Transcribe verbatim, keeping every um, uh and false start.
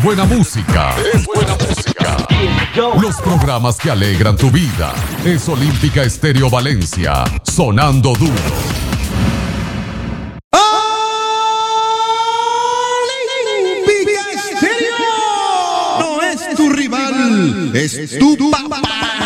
buena música. Es buena música. Los programas que alegran tu vida. Es Olímpica Estéreo Valencia. Sonando duro. Olímpica Estéreo no es tu rival, es tu papá.